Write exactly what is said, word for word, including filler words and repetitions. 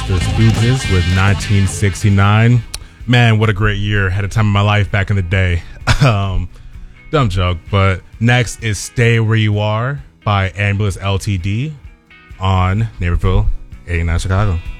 The Stooges with nineteen sixty-nine. Man, what a great year. Had a time of my life back in the day. um, dumb joke, but next is Stay Where You Are by Ambulance L T D on Neighborville eighty-nine Chicago.